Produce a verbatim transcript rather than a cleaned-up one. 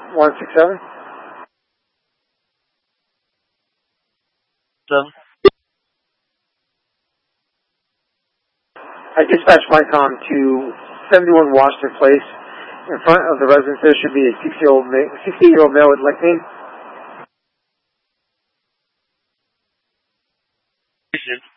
one six seven. Seven. I dispatched Micom to seventy-one Washington Place. In front of the residence there should be a sixty-year-old male with leg pain.